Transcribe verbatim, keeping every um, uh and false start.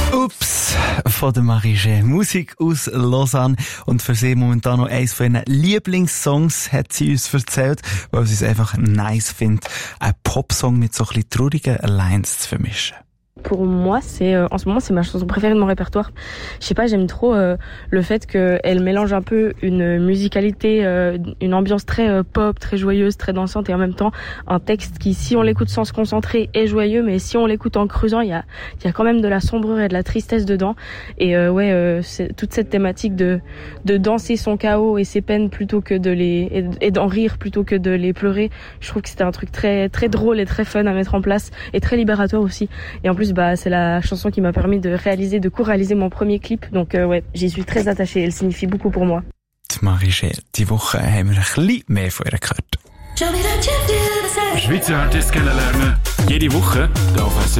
Ups, von der Marie-G. Musik aus Lausanne. Und für sie momentan noch eins von ihren Lieblingssongs, hat sie uns erzählt, weil sie es einfach nice findet, einen Popsong mit so ein bisschen traurigen Lines zu vermischen. Pour moi, c'est euh, en ce moment c'est ma chanson préférée de mon répertoire. Je sais pas, j'aime trop euh, le fait qu'elle mélange un peu une musicalité, euh, une ambiance très euh, pop, très joyeuse, très dansante, et en même temps un texte qui, si on l'écoute sans se concentrer, est joyeux, mais si on l'écoute en creusant, il y a il y a quand même de la sombreur et de la tristesse dedans. Et euh, ouais, euh, c'est toute cette thématique de de danser son chaos et ses peines plutôt que de les et, et d'en rire plutôt que de les pleurer. Je trouve que c'était un truc très très drôle et très fun à mettre en place et très libérateur aussi. Et en plus, bah, c'est la chanson qui m'a permis de réaliser, de co-réaliser mon premier clip. Donc, euh, ouais, j'y suis très attachée. Elle signifie beaucoup pour moi. Die Marie-G, die Woche haben wir ein bisschen mehr von ihr gehört. Schweizer Artists kennenlernen. Jede Woche hier auf S R F.